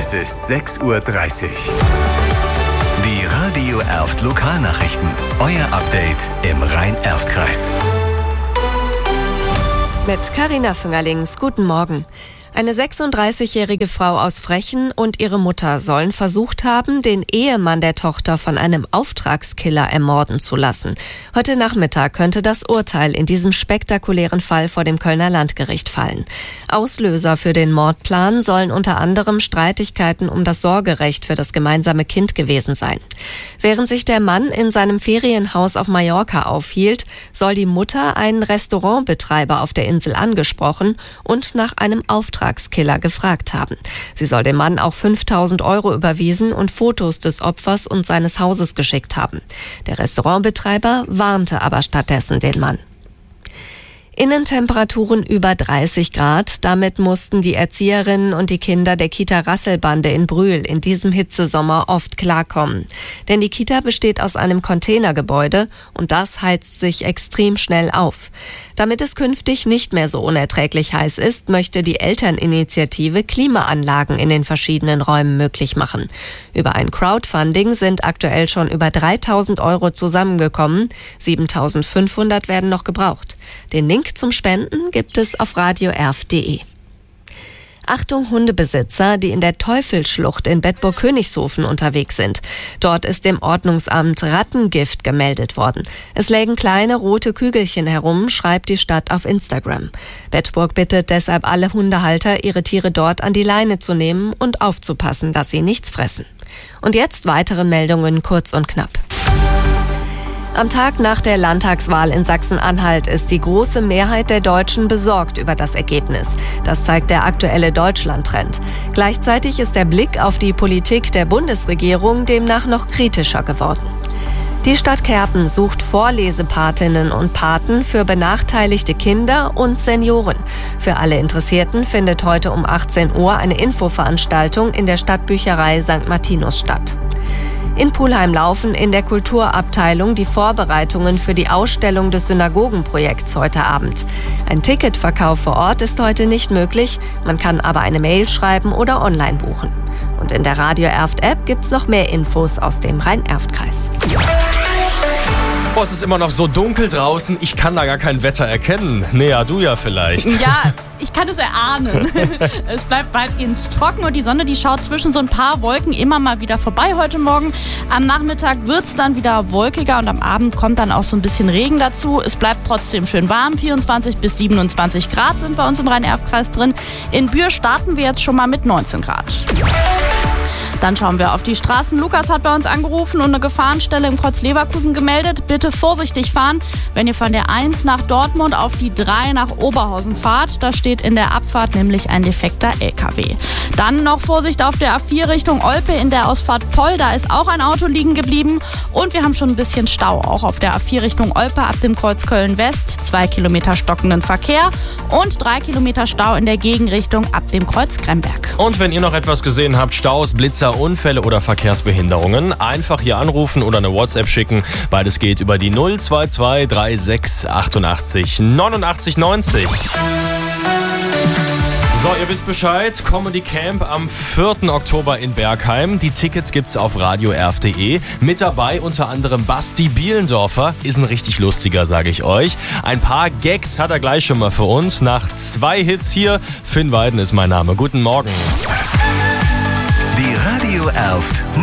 Es ist 6:30 Uhr. Die Radio Erft Lokalnachrichten. Euer Update im Rhein-Erft-Kreis. Mit Carina Füngerlings, guten Morgen. Eine 36-jährige Frau aus Frechen und ihre Mutter sollen versucht haben, den Ehemann der Tochter von einem Auftragskiller ermorden zu lassen. Heute Nachmittag könnte das Urteil in diesem spektakulären Fall vor dem Kölner Landgericht fallen. Auslöser für den Mordplan sollen unter anderem Streitigkeiten um das Sorgerecht für das gemeinsame Kind gewesen sein. Während sich der Mann in seinem Ferienhaus auf Mallorca aufhielt, soll die Mutter einen Restaurantbetreiber auf der Insel angesprochen und nach einem Auftragskiller gefragt haben. Sie soll dem Mann auch 5.000 € überwiesen und Fotos des Opfers und seines Hauses geschickt haben. Der Restaurantbetreiber warnte aber stattdessen den Mann. Innentemperaturen über 30 Grad. Damit mussten die Erzieherinnen und die Kinder der Kita Rasselbande in Brühl in diesem Hitzesommer oft klarkommen. Denn die Kita besteht aus einem Containergebäude und das heizt sich extrem schnell auf. Damit es künftig nicht mehr so unerträglich heiß ist, möchte die Elterninitiative Klimaanlagen in den verschiedenen Räumen möglich machen. Über ein Crowdfunding sind aktuell schon über 3.000 € zusammengekommen. 7.500 werden noch gebraucht. Den Link zum Spenden gibt es auf radioerft.de. Achtung Hundebesitzer, die in der Teufelsschlucht in Bedburg-Königshofen unterwegs sind. Dort ist dem Ordnungsamt Rattengift gemeldet worden. Es lägen kleine rote Kügelchen herum, schreibt die Stadt auf Instagram. Bedburg bittet deshalb alle Hundehalter, ihre Tiere dort an die Leine zu nehmen und aufzupassen, dass sie nichts fressen. Und jetzt weitere Meldungen kurz und knapp. Am Tag nach der Landtagswahl in Sachsen-Anhalt ist die große Mehrheit der Deutschen besorgt über das Ergebnis. Das zeigt der aktuelle Deutschland-Trend. Gleichzeitig ist der Blick auf die Politik der Bundesregierung demnach noch kritischer geworden. Die Stadt Kerpen sucht Vorlesepatinnen und Paten für benachteiligte Kinder und Senioren. Für alle Interessierten findet heute um 18 Uhr eine Infoveranstaltung in der Stadtbücherei St. Martinus statt. In Pulheim laufen in der Kulturabteilung die Vorbereitungen für die Ausstellung des Synagogenprojekts heute Abend. Ein Ticketverkauf vor Ort ist heute nicht möglich, man kann aber eine Mail schreiben oder online buchen. Und in der Radio Erft App gibt's noch mehr Infos aus dem Rhein-Erft-Kreis. Oh, es ist immer noch so dunkel draußen, ich kann da gar kein Wetter erkennen. Naja, du ja vielleicht. Ja, ich kann es erahnen. Es bleibt weitgehend trocken und die Sonne, die schaut zwischen so ein paar Wolken immer mal wieder vorbei heute Morgen. Am Nachmittag wird es dann wieder wolkiger und am Abend kommt dann auch so ein bisschen Regen dazu. Es bleibt trotzdem schön warm, 24 bis 27 Grad sind bei uns im Rhein-Erft-Kreis drin. In Bühr starten wir jetzt schon mal mit 19 Grad. Dann schauen wir auf die Straßen. Lukas hat bei uns angerufen und eine Gefahrenstelle im Kreuz Leverkusen gemeldet. Bitte vorsichtig fahren, wenn ihr von der 1 nach Dortmund auf die 3 nach Oberhausen fahrt. Da steht in der Abfahrt nämlich ein defekter LKW. Dann noch Vorsicht auf der A4 Richtung Olpe in der Ausfahrt Poll. Da ist auch ein Auto liegen geblieben. Und wir haben schon ein bisschen Stau, auch auf der A4 Richtung Olpe ab dem Kreuz Köln-West. 2 Kilometer stockenden Verkehr und 3 Kilometer Stau in der Gegenrichtung ab dem Kreuz Gremberg. Und wenn ihr noch etwas gesehen habt, Staus, Blitzer, Unfälle oder Verkehrsbehinderungen, einfach hier anrufen oder eine WhatsApp schicken. Beides geht über die 022 36 88 89 90. So, ihr wisst Bescheid, Comedy Camp am 4. Oktober in Bergheim. Die Tickets gibt's auf radioerft.de. Mit dabei unter anderem Basti Bielendorfer. Ist ein richtig lustiger, sage ich euch. Ein paar Gags hat er gleich schon mal für uns. Nach 2 Hits hier. Finn Weiden ist mein Name. Guten Morgen. Die Radio Erft